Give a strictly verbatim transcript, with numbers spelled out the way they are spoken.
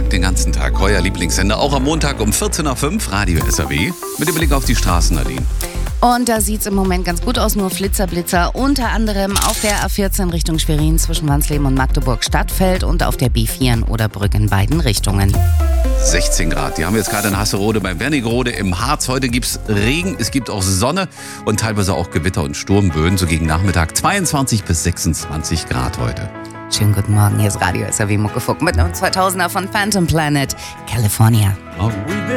Muckefuck den ganzen Tag. Euer Lieblingssender, auch am Montag um vierzehn Uhr fünf, Radio S R W. Mit dem Blick auf die Straßen, Nadine. Und da sieht es im Moment ganz gut aus, nur Flitzer, Blitzer, unter anderem auf der A vierzehn Richtung Schwerin zwischen Wansleben und Magdeburg-Stadtfeld und auf der B vier in Oderbrück in beiden Richtungen. sechzehn Grad, die haben wir jetzt gerade in Hasserode beim Wernigerode im Harz. Heute gibt es Regen, es gibt auch Sonne und teilweise auch Gewitter und Sturmböen. So gegen Nachmittag zweiundzwanzig bis sechsundzwanzig Grad heute. Schönen guten Morgen, hier ist Radio S R W Muckefuck mit einem zweitausender von Phantom Planet, California. Oh.